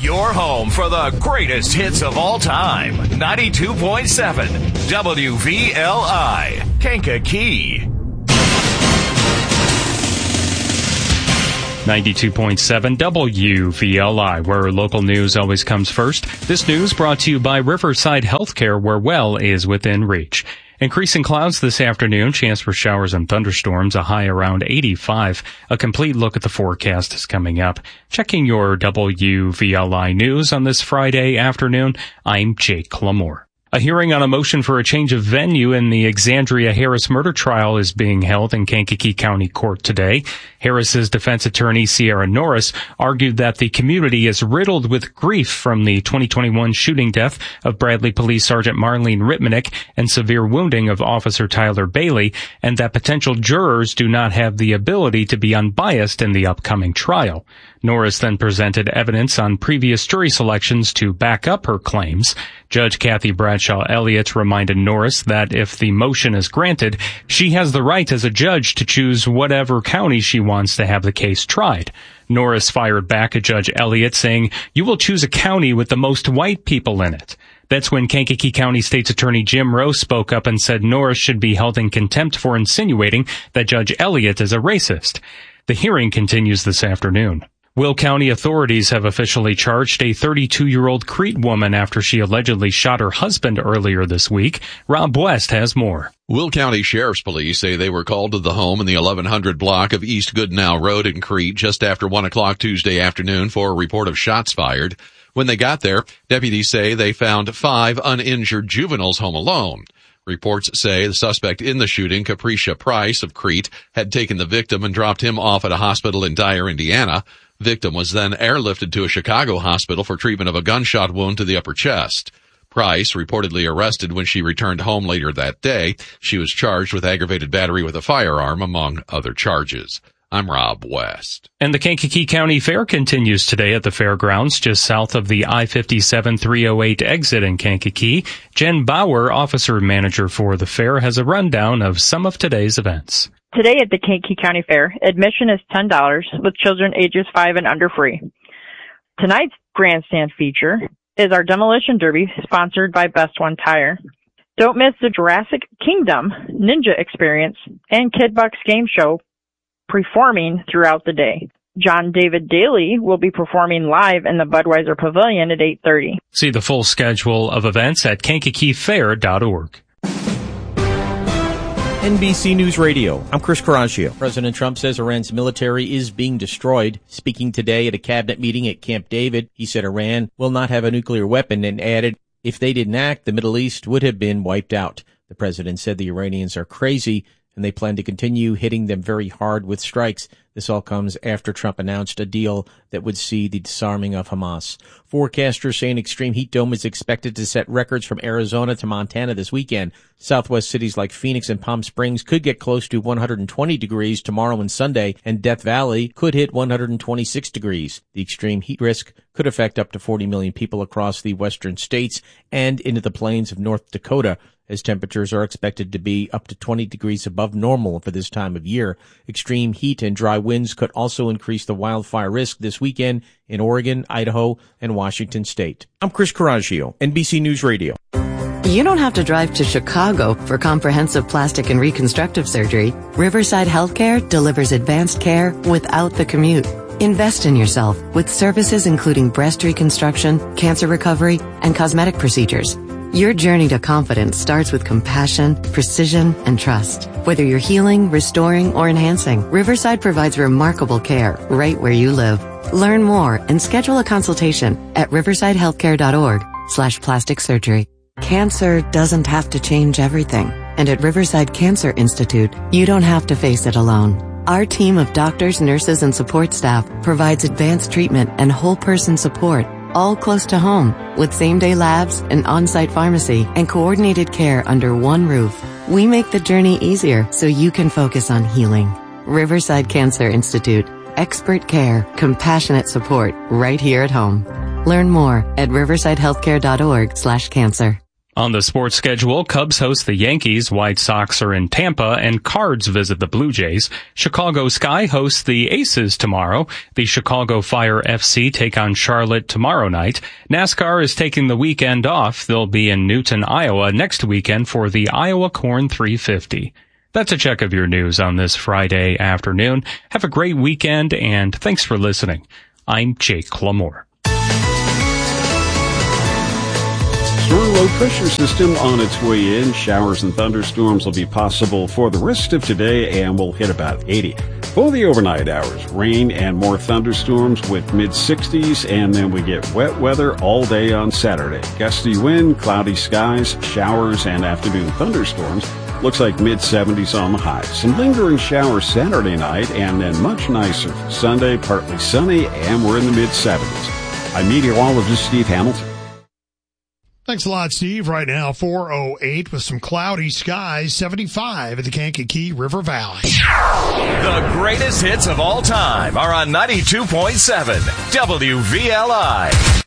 Your home for the greatest hits of all time. 92.7 WVLI, Kankakee. 92.7 WVLI, where local news always comes first. This news brought to you by Riverside Healthcare, where well is within reach. Increasing clouds this afternoon, chance for showers and thunderstorms, a high around 85. A complete look at the forecast is coming up. Checking your WVLI news on this Friday afternoon, I'm Jake Clamore. A hearing on a motion for a change of venue in the Exandria Harris murder trial is being held in Kankakee County Court today. Harris's defense attorney, Sierra Norris, argued that the community is riddled with grief from the 2021 shooting death of Bradley Police Sergeant Marlene Ritmanick and severe wounding of Officer Tyler Bailey, and that potential jurors do not have the ability to be unbiased in the upcoming trial. Norris then presented evidence on previous jury selections to back up her claims. Judge Kathy Bradshaw Elliott reminded Norris that if the motion is granted, she has the right as a judge to choose whatever county she wants to have the case tried. Norris fired back at Judge Elliott, saying, "You will choose a county with the most white people in it." That's when Kankakee County State's Attorney Jim Rowe spoke up and said Norris should be held in contempt for insinuating that Judge Elliott is a racist. The hearing continues this afternoon. Will County authorities have officially charged a 32-year-old Crete woman after she allegedly shot her husband earlier this week. Rob West has more. Will County Sheriff's Police say they were called to the home in the 1100 block of East Goodnow Road in Crete just after 1 o'clock Tuesday afternoon for a report of shots fired. When they got there, deputies say they found 5 uninjured juveniles home alone. Reports say the suspect in the shooting, Capricia Price of Crete, had taken the victim and dropped him off at a hospital in Dyer, Indiana. Victim was then airlifted to a Chicago hospital for treatment of a gunshot wound to the upper chest. Price reportedly arrested when she returned home later that day. She was charged with aggravated battery with a firearm, among other charges. I'm Rob West. And the Kankakee County Fair continues today at the fairgrounds just south of the I-57 308 exit in Kankakee. Jen Bauer, officer manager for the fair, has a rundown of some of today's events. Today at the Kankakee County Fair, admission is $10 with children ages 5 and under free. Tonight's grandstand feature is our Demolition Derby, sponsored by Best One Tire. Don't miss the Jurassic Kingdom Ninja Experience and Kid Bucks Game Show performing throughout the day. John David Daly will be performing live in the Budweiser Pavilion at 8:30. See the full schedule of events at KankakeeFair.org. NBC News Radio. I'm Chris Coraggio. President Trump says Iran's military is being destroyed. Speaking today at a cabinet meeting at Camp David, he said Iran will not have a nuclear weapon and added, if they didn't act, the Middle East would have been wiped out. The president said the Iranians are crazy and they plan to continue hitting them very hard with strikes. This all comes after Trump announced a deal that would see the disarming of Hamas. Forecasters say an extreme heat dome is expected to set records from Arizona to Montana this weekend. Southwest cities like Phoenix and Palm Springs could get close to 120 degrees tomorrow and Sunday, and Death Valley could hit 126 degrees. The extreme heat risk could affect up to 40 million people across the western states and into the plains of North Dakota, as temperatures are expected to be up to 20 degrees above normal for this time of year. Extreme heat and dry winds could also increase the wildfire risk this weekend in Oregon, Idaho, and Washington state. I'm Chris Coraggio, NBC News Radio. You don't have to drive to Chicago for comprehensive plastic and reconstructive surgery. Riverside Healthcare delivers advanced care without the commute. Invest in yourself with services including breast reconstruction, cancer recovery, and cosmetic procedures. Your journey to confidence starts with compassion, precision, and trust. Whether you're healing, restoring, or enhancing, Riverside provides remarkable care right where you live. Learn more and schedule a consultation at riversidehealthcare.org/plastic surgery. Cancer doesn't have to change everything. And at Riverside Cancer Institute, you don't have to face it alone. Our team of doctors, nurses, and support staff provides advanced treatment and whole person support, all close to home, with same-day labs, an on-site pharmacy, and coordinated care under one roof. We make the journey easier so you can focus on healing. Riverside Cancer Institute. Expert care, compassionate support, right here at home. Learn more at riversidehealthcare.org/cancer. On the sports schedule, Cubs host the Yankees, White Sox are in Tampa, and Cards visit the Blue Jays. Chicago Sky hosts the Aces tomorrow. The Chicago Fire FC take on Charlotte tomorrow night. NASCAR is taking the weekend off. They'll be in Newton, Iowa next weekend for the Iowa Corn 350. That's a check of your news on this Friday afternoon. Have a great weekend, and thanks for listening. I'm Jake Clamore. Strong low pressure system on its way in. Showers and thunderstorms will be possible for the rest of today and will hit about 80. For the overnight hours, rain and more thunderstorms with mid-60s, and then we get wet weather all day on Saturday. Gusty wind, cloudy skies, showers, and afternoon thunderstorms. Looks like mid-70s on the high. Some lingering showers Saturday night, and then much nicer for Sunday, partly sunny, and we're in the mid-70s. I'm meteorologist Steve Hamilton. Thanks a lot, Steve. Right now, 4:08 with some cloudy skies, 75 at the Kankakee River Valley. The greatest hits of all time are on 92.7 WVLI.